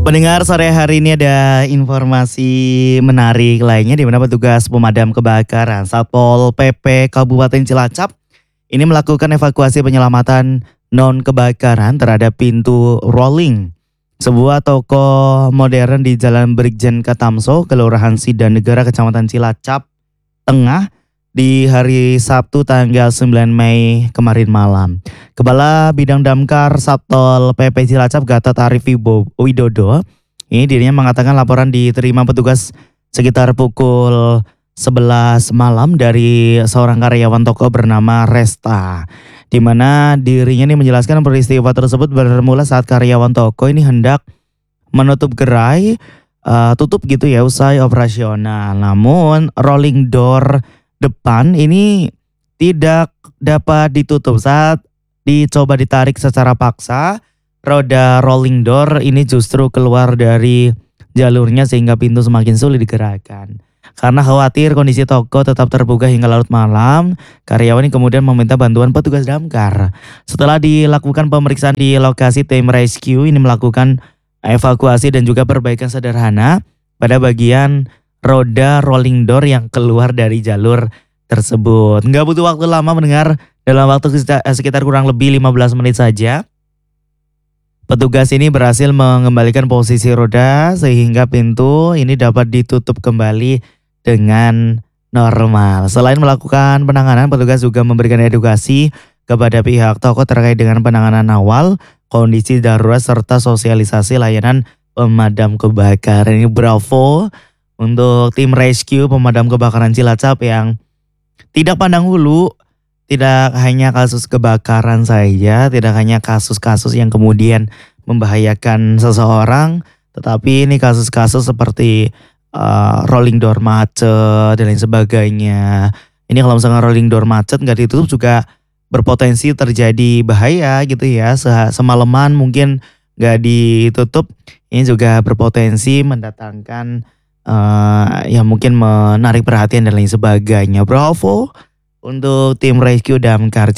Pendengar, sore hari ini ada informasi menarik lainnya di mana petugas pemadam kebakaran Satpol PP Kabupaten Cilacap ini melakukan evakuasi penyelamatan non kebakaran terhadap pintu rolling sebuah toko modern di Jalan Brigjen Katamso, Kelurahan Sidanegara, Kecamatan Cilacap Tengah di hari Sabtu tanggal 9 Mei kemarin malam. Kepala Bidang Damkar Satpol PP Cilacap Gatot Arif Widodo ini dirinya mengatakan laporan diterima petugas sekitar pukul 11 malam dari seorang karyawan toko bernama Resta, di mana dirinya ini menjelaskan peristiwa tersebut bermula saat karyawan toko ini hendak menutup gerai tutup gitu ya usai operasional. Namun rolling door depan ini tidak dapat ditutup. Saat dicoba ditarik secara paksa, roda rolling door ini justru keluar dari jalurnya sehingga pintu semakin sulit digerakkan. Karena khawatir kondisi toko tetap terbuka hingga larut malam, karyawan ini kemudian meminta bantuan petugas damkar. Setelah dilakukan pemeriksaan di lokasi, tim rescue ini melakukan evakuasi dan juga perbaikan sederhana pada bagian roda rolling door yang keluar dari jalur tersebut. Nggak butuh waktu lama mendengar, dalam waktu sekitar kurang lebih 15 menit saja. Petugas ini berhasil mengembalikan posisi roda sehingga pintu ini dapat ditutup kembali dengan normal. Selain melakukan penanganan, petugas juga memberikan edukasi kepada pihak toko terkait dengan penanganan awal, kondisi darurat serta sosialisasi layanan pemadam kebakaran. Ini bravo untuk tim rescue pemadam kebakaran Cilacap yang tidak pandang hulu, tidak hanya kasus kebakaran saja, tidak hanya kasus-kasus yang kemudian membahayakan seseorang, tetapi ini kasus-kasus seperti rolling door macet dan lain sebagainya. Ini kalau misalnya rolling door macet nggak ditutup juga berpotensi terjadi bahaya gitu ya. Semalaman mungkin nggak ditutup, ini juga berpotensi mendatangkan ya mungkin menarik perhatian dan lain sebagainya. Bravo untuk tim rescue damkar